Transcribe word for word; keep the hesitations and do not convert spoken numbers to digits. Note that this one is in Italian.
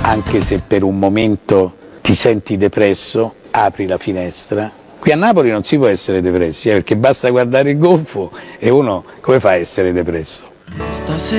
anche se per un momento ti senti depresso, apri la finestra. Qui a Napoli non si può essere depressi, eh, perché basta guardare il golfo e uno come fa a essere depresso? Stasera